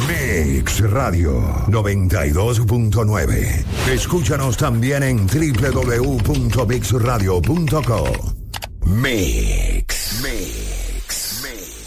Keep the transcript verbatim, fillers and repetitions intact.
Mix Radio noventa y dos punto nueve. Escúchanos también en doble u doble u doble u punto mix radio punto co. Mix. Mix. Mix.